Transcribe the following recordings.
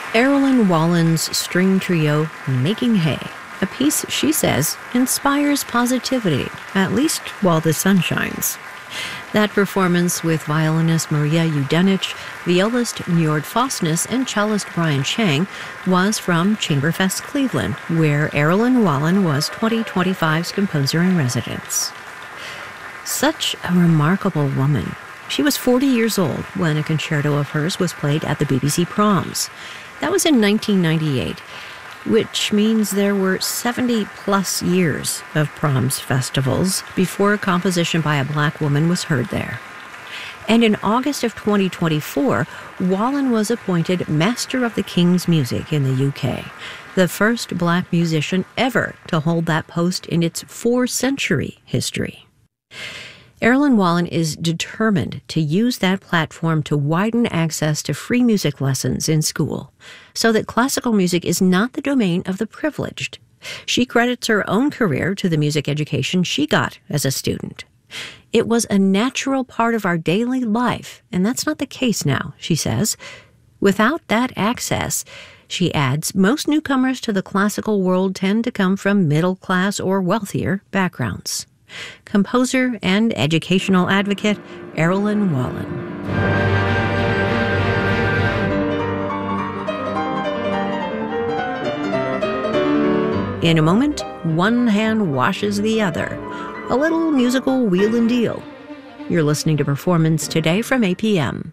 Erilyn Wallen's string trio, Making Hay, a piece she says inspires positivity, at least while the sun shines. That performance with violinist Maria Yudenich, violist Njord Fosnes, and cellist Brian Chang was from Chamberfest Cleveland, where Erilyn Wallen was 2025's composer in residence. Such a remarkable woman. She was 40 years old when a concerto of hers was played at the BBC Proms. That was in 1998, which means there were 70-plus years of Proms festivals before a composition by a black woman was heard there. And in August of 2024, Wallen was appointed Master of the King's Music in the UK, the first black musician ever to hold that post in its 4-century history. Erilyn Wallen is determined to use that platform to widen access to free music lessons in school, so that classical music is not the domain of the privileged. She credits her own career to the music education she got as a student. It was a natural part of our daily life, and that's not the case now, she says. Without that access, she adds, most newcomers to the classical world tend to come from middle-class or wealthier backgrounds. Composer and educational advocate Erilyn Wallen. In a moment, one hand washes the other. A little musical wheel and deal. You're listening to Performance Today from APM.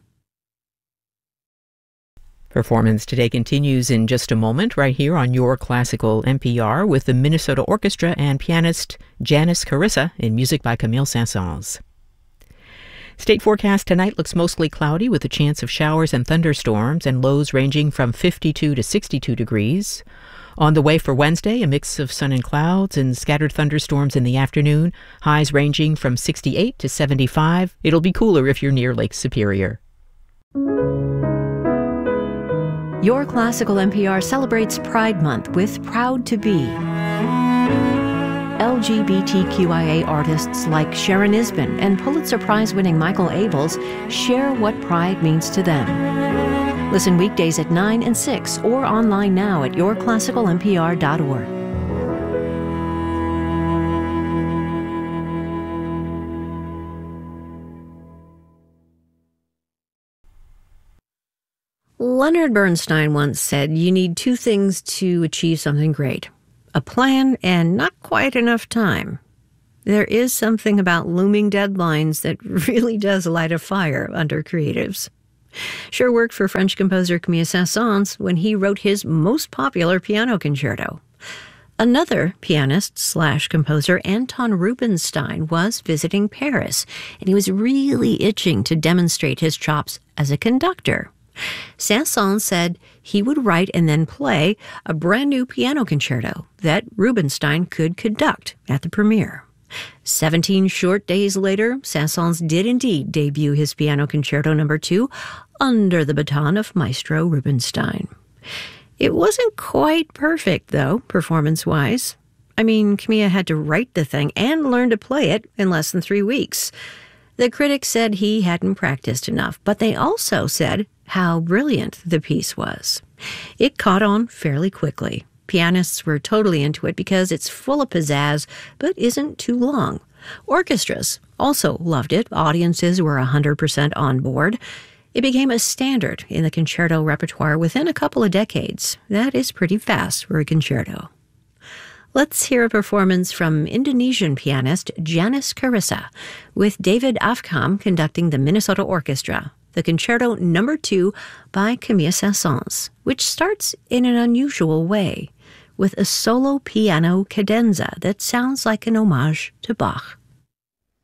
Performance Today continues in just a moment right here on Your Classical NPR with the Minnesota Orchestra and pianist Janis Carissa in music by Camille Saint-Saëns. State forecast tonight looks mostly cloudy with a chance of showers and thunderstorms and lows ranging from 52 to 62 degrees. On the way for Wednesday, a mix of sun and clouds and scattered thunderstorms in the afternoon, highs ranging from 68 to 75. It'll be cooler if you're near Lake Superior. Your Classical NPR celebrates Pride Month with Proud to Be. LGBTQIA artists like Sharon Isbin and Pulitzer Prize-winning Michael Abels share what pride means to them. Listen weekdays at 9 and 6 or online now at yourclassicalnpr.org. Leonard Bernstein once said, you need 2 things to achieve something great: a plan and not quite enough time. There is something about looming deadlines that really does light a fire under creatives. Sure worked for French composer Camille Saint-Saëns when he wrote his most popular piano concerto. Another pianist/composer, Anton Rubinstein, was visiting Paris, and he was really itching to demonstrate his chops as a conductor. Saint-Saëns said he would write and then play a brand new piano concerto that Rubinstein could conduct at the premiere. 17 short days later, Saint-Saëns did indeed debut his Piano Concerto No. 2 under the baton of Maestro Rubinstein. It wasn't quite perfect, though, performance-wise. I mean, Camille had to write the thing and learn to play it in less than 3 weeks. The critics said he hadn't practiced enough, but they also said how brilliant the piece was. It caught on fairly quickly. Pianists were totally into it because it's full of pizzazz, but isn't too long. Orchestras also loved it. Audiences were 100% on board. It became a standard in the concerto repertoire within a couple of decades. That is pretty fast for a concerto. Let's hear a performance from Indonesian pianist Janis Carissa, with David Afkham conducting the Minnesota Orchestra, the Concerto No. 2 by Camille Saint-Saëns, which starts in an unusual way, with a solo piano cadenza that sounds like an homage to Bach.